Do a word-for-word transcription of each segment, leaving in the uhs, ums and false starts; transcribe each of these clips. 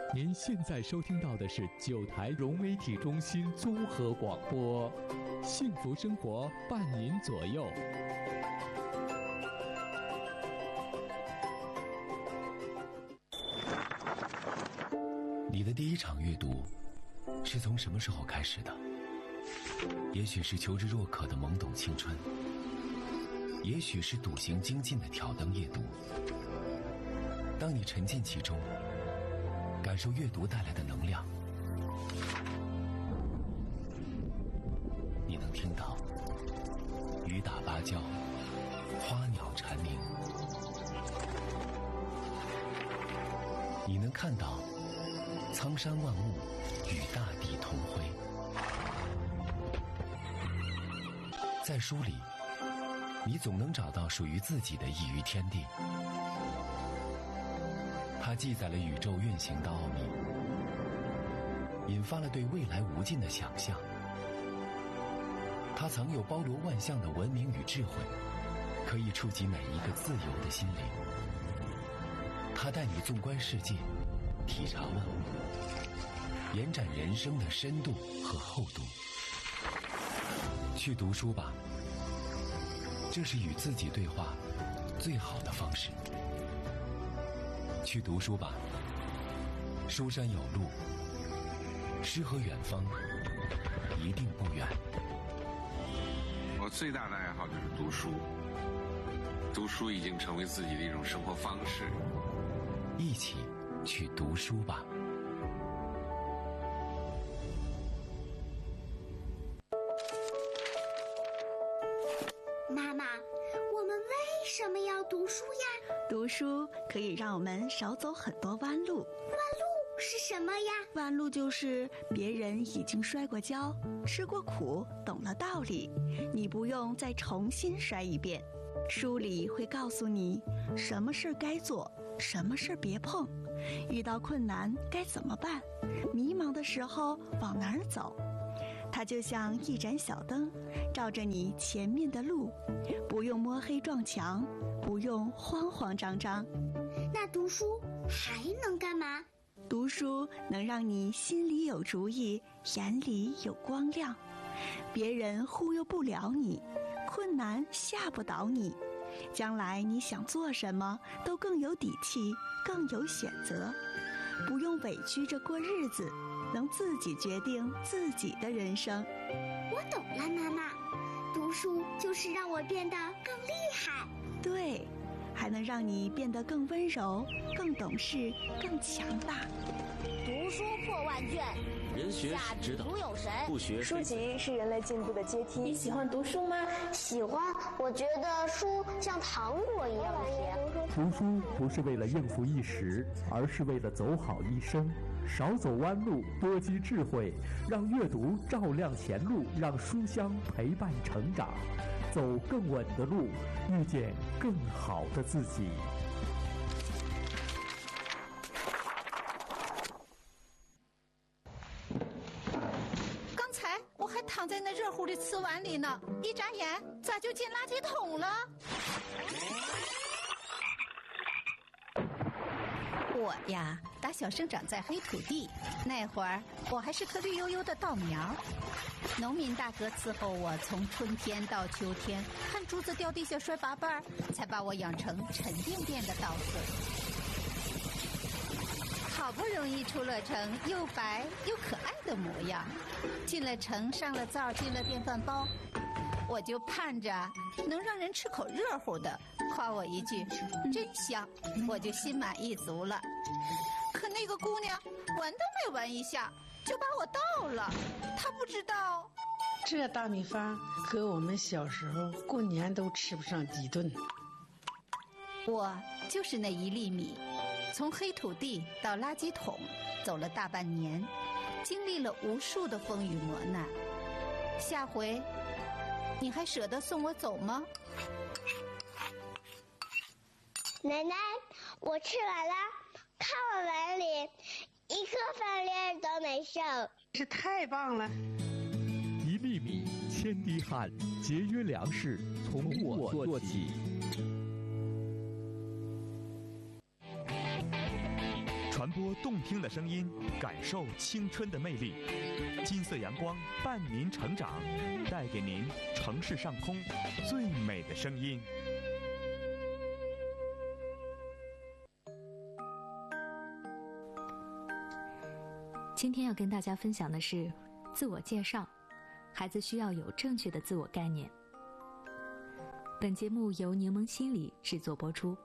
您现在收听到的是九台融媒体中心综合广播，幸福生活伴您左右。 你的第一场阅读是从什么时候开始的？也许是求知若渴的懵懂青春，也许是笃行精进的挑灯夜读。当你沉浸其中，感受阅读带来的能量，你能听到雨打芭蕉，花鸟蝉鸣，你能看到苍山万物与大地同辉。在书里，你总能找到属于自己的一隅天地。它记载了宇宙运行的奥秘，引发了对未来无尽的想象。它藏有包罗万象的文明与智慧，可以触及每一个自由的心灵。它带你纵观世界，体察万物，延展人生的深度和厚度。去读书吧，这是与自己对话最好的方式。去读书吧，书山有路，诗和远方一定不远。 我最大的爱好就是读书，读书已经成为自己的一种生活方式。 一起去读书吧。 妈妈，我们为什么要读书呀？ 读书可以让我们少走很多弯路。弯路是什么呀？ 弯路就是别人已经摔过跤，吃过苦，懂了道理，你不用再重新摔一遍。书里会告诉你什么事该做，什么事别碰，遇到困难该怎么办，迷茫的时候往哪儿走。它就像一盏小灯，照着你前面的路，不用摸黑撞墙，不用慌慌张张。 那读书还能干嘛？ 读书能让你心里有主意，眼里有光亮，别人忽悠不了你，困难吓不倒你，将来你想做什么都更有底气，更有选择，不用委屈着过日子，能自己决定自己的人生。 我懂了，妈妈，读书就是让我变得更厉害。 对，还能让你变得更温柔，更懂事，更强大。 读书破万卷， 人学是指导，不学书籍是人类进步的阶梯。 你喜欢读书吗？ 喜欢，我觉得书像糖果一样甜。 读书不是为了应付一时，而是为了走好一生。少走弯路，多积智慧，让阅读照亮前路，让书香陪伴成长，走更稳的路，遇见更好的自己。 刚才我还躺在那热乎的瓷碗里呢，一眨眼咋就进垃圾桶了？我呀，打小生长在黑土地，那会儿我还是颗绿油油的稻苗。农民大哥伺候我从春天到秋天，看竹子掉地下摔八瓣，才把我养成沉甸甸的稻穗。好不容易出了城，又白又可爱的模样，进了城，上了灶，进了电饭煲，我就盼着能让人吃口热乎的，夸我一句真香，我就心满意足了。可那个姑娘闻都没闻一下就把我倒了，她不知道这大米饭和我们小时候过年都吃不上几顿。 我就是那一粒米，从黑土地到垃圾桶走了大半年，经历了无数的风雨磨难。下回你还舍得送我走吗？ 奶奶，我吃完了，看我碗里一颗饭粒都没剩。 这太棒了！ 一粒米，千滴汗，节约粮食，从我做起。 传播动听的声音，感受青春的魅力。金色阳光伴您成长，带给您城市上空最美的声音。 今天要跟大家分享的是自我介绍，孩子需要有正确的自我概念。本节目由柠檬心理制作播出。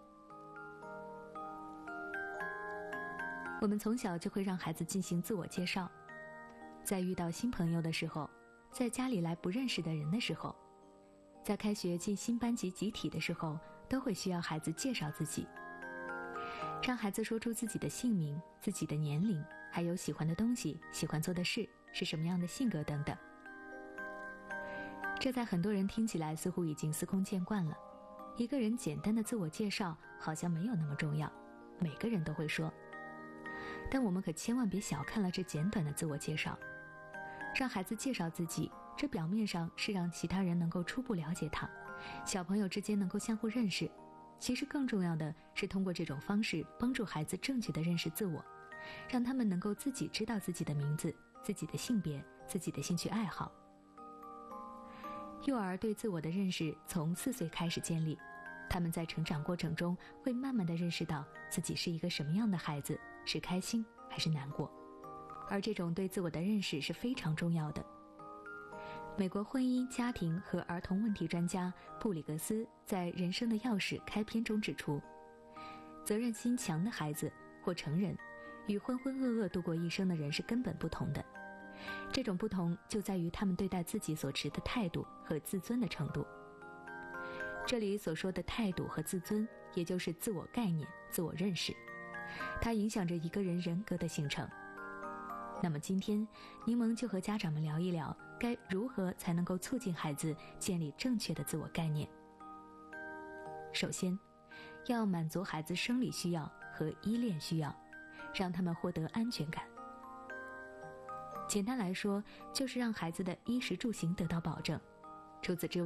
我们从小就会让孩子进行自我介绍，在遇到新朋友的时候，在家里来不认识的人的时候，在开学进新班级集体的时候，都会需要孩子介绍自己，让孩子说出自己的姓名、自己的年龄，还有喜欢的东西、喜欢做的事、是什么样的性格等等。这在很多人听起来似乎已经司空见惯了，一个人简单的自我介绍好像没有那么重要，每个人都会说。但我们可千万别小看了这简短的自我介绍。让孩子介绍自己，这表面上是让其他人能够初步了解他，小朋友之间能够相互认识，其实更重要的是通过这种方式帮助孩子正确地认识自我，让他们能够自己知道自己的名字、自己的性别、自己的兴趣爱好。幼儿对自我的认识从四岁开始建立，他们在成长过程中会慢慢地认识到自己是一个什么样的孩子，是开心还是难过，而这种对自我的认识是非常重要的。美国婚姻、家庭和儿童问题专家布里格斯在《人生的钥匙》开篇中指出，责任心强的孩子或成人与浑浑噩噩度过一生的人是根本不同的，这种不同就在于他们对待自己所持的态度和自尊的程度。这里所说的态度和自尊，也就是自我概念、自我认识，它影响着一个人人格的形成。那么今天，柠檬就和家长们聊一聊，该如何才能够促进孩子建立正确的自我概念。首先，要满足孩子生理需要和依恋需要，让他们获得安全感。简单来说，就是让孩子的衣食住行得到保证。除此之外，